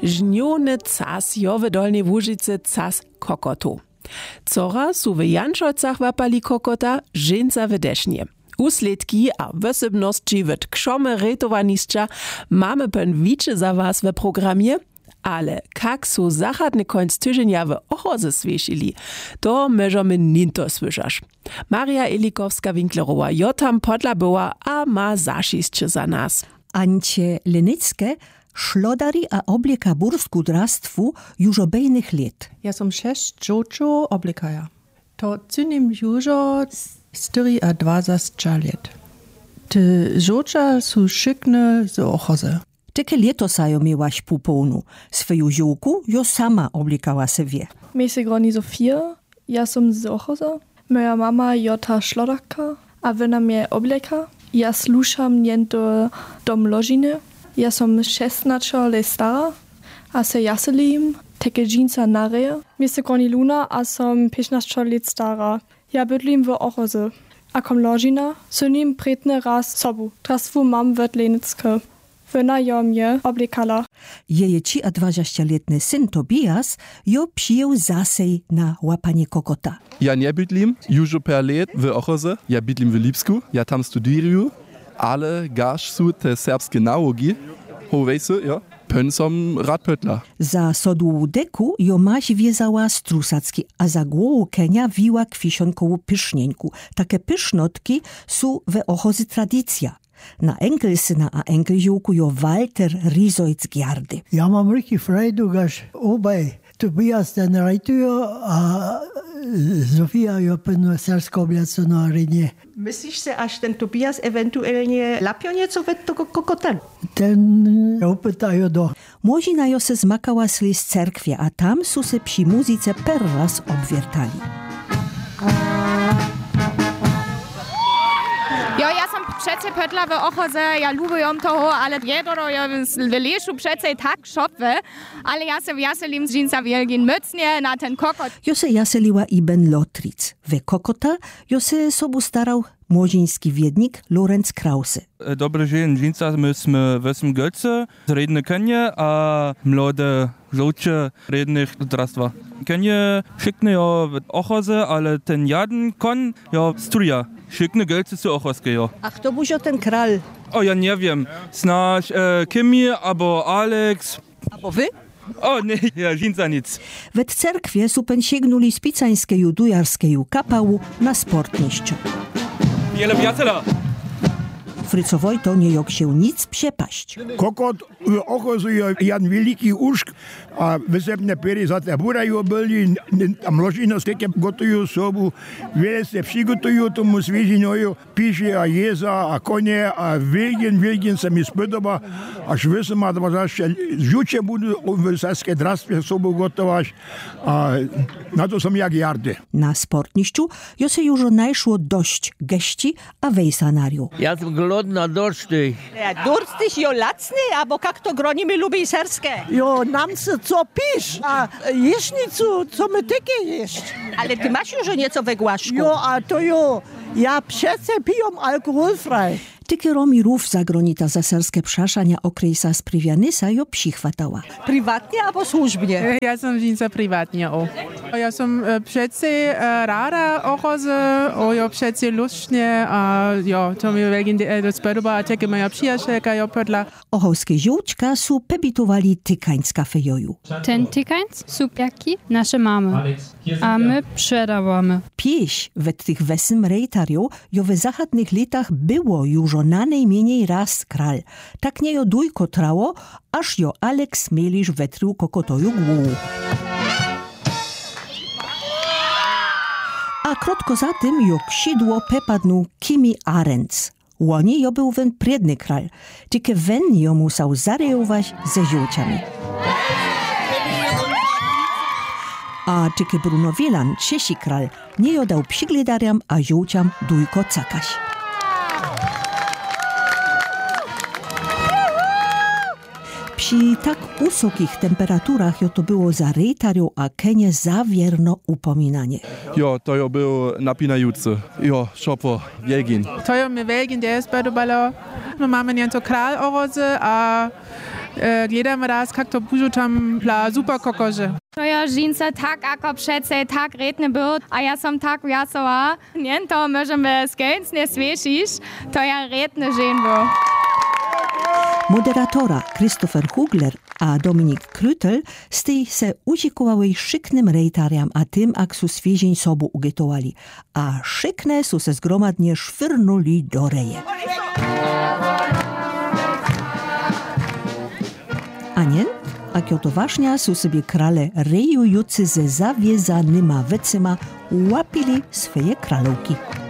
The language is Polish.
Żniony cas jo w Dolnej Łużycy cas kokotu. Cora su w Janšolcach wapali kokota, żeńca w Desznie. Usledki a wysybności wyd krzome retowaniscza mamy pen wicze za was w programie, ale kak su zachadny końc tyżenia w Ochorze słyszeli, to możemy ninto słyszasz. Maria Elikowska-Winklerowa jo tam podla była, a ma zasisće za nas. Ancie Lenickie szlodari a oblieka burskudrawstwu już obejnych lat. Ja som 6 dżoczo oblikaja. To cynim jużo 4-20 lat. Te dżocza su szykne z Ochorze. Czeke leto sajo miałaś puponu. Swoją ziółku jo sama oblikała se wie. Mi se groni Sofia, ja som z Ochorza. Moja mama jota szlodarka, a wyna mnie obleka. Ja slušam njen do mložine. Ja som 16 let stara, a se jaselim, teke džinca nareje. Mi se groni Luna, a som 15 let stara. Ja bydlim v Ochorze. A kom ložina, synim pretne raz sobu. Trasvu mam v Lenicke. Wyna jo mnie oblikala. Jeje 23-letny syn Tobias jo przyjął zasej na łapanie kokota. Ja nie bydlim, już per let w Ochorze. Ja bydlim w Lipsku, ja tam studiuję, ale gaż su te serbskie nauki. Ho weiße, ja, pön som radpötla. Za sodu deku jo maś wiezała strusacki, a za głową Kenia wiła kwisionkowu pysznieńku. Takie pysznotki su we Ochorze tradycja. Na enkelsyna a enkelziółku jo Walter Rizojc gjardy. Ja mam richtig Freude, dass obaj Tobias den rejtują, a Sofia jo penu serskobliacu na arenie. Myślisz se, aż ten Tobias ewentualnie lapio nieco wet tego kokotem? Ten opytają do. Młozina jo se zmakała sli z cerkwie, a tam su se przy muzyce perraz obwiertali. Ja sam przece pötla w Ochorze, ja lubię toho, ale jedoro ja w Leszu przece tak szopwe, ale ja se jaselim z dżinsa wielgin mycnie na ten kokot. Jo se jaseliła i Ben Lotric. We kokota jo se sobu starał młodziński wiednik Lorenz Krause. Dobre žen, dżinsa myśmy wesm Götze, redne Kenje, a młode żołcie rednych drastwa. Kenje szykne jo w Ochorze, ale ten jeden kon jo studia. Szykne Götze zu Ochorskiego. Ach, to buzio ten kral. O, ja nie wiem. Snać Kimi, albo Alex. Albo wy? O, nie, ja dżinsa nic. We cerkwie supen sięgnuli z picańskeju dujarskeju kapału na sportniszczo. Jele piacela. Fryco Wojto nie jok się nic przepaść. Kokot w Ochorzu jan wielki uszk, a wysepne pery za te burają byli, a młodzina stekiem gotują sobu, wiele se przygotują tomu zwierzinoju, pisze, a jeza, a konie, a wielgien se mi spodoba, aż wysem, a zawsze życie budu w saskie drastwie sobu gotować, a na to są jak jardy. Na sportniszczu jo se już najszło dość geści, a wejsanariu. Ja jestem głodna, durstig. Ja, durstig, jo lacny, abo jak to gronimy lubi serskie. Jo, nam se co pisz, a jesznicu, co my tykie jeść. Ale ty masz już nieco we głaszku. Jo, a to jo, ja przece piją alkoholfrei. Tykie romirów zagronita za serskie przaszania okryjsa z Privianysa jo przychwatała. Prywatnie albo służbnie? Ja som dżinsa prywatnie, o. Ja som przece rada Ochorze, o jo przece lustnie, a jo, to mi wegin do spodoba, a takie moja przyjacielka jo pötla. Ochorskie ziółczka su pebitowali tykańc kafejoju. Ten tykańc su piaki nasze mamy, a my przedawamy. Pieś we tych wesym rejtariu jo we zachodnych latach było już na najmniej raz kral. Tak nie jo dujko trało, aż jo Alex Mielisz wetrył kokotoju głół. A krótko za tym jo ksidło pepadnął Kimi Arendts. Łoni jo był wen predny kral, tylko wen jo musał zarejować ze ziółciami. A tylko Bruno Wielan, trzeci kral, nie jo dał przygledariam, a ziółciam dujko cakaś. Przy tak wysokich temperaturach jo to było za rejtarią a Kenie zawierno upominanie. Jo, to jo był napinający. Jo, szopo, wielgin. To jo mi wielgin, der jest podobalo. My mamy nie to kral Ochorze, a gledamy raz, jak to bužu tam dla super kokože. To ja žince tak, ako přece tak redne byl, a ja som tak viacová. Nien to môžeme skejncne sviešiš, to ja redne žen byl. Moderatora Christopher Hugler a Dominik Krütel stej se udziekowali szyknym rejtariam a tym, jak su świeżeń sobu ugetowali. A szykne su se zgromadnie szwyrnuli do reje. Anien, a kiotowaśnia su sobie krale rejujący ze zawiezanyma wecyma łapili swoje kralowki.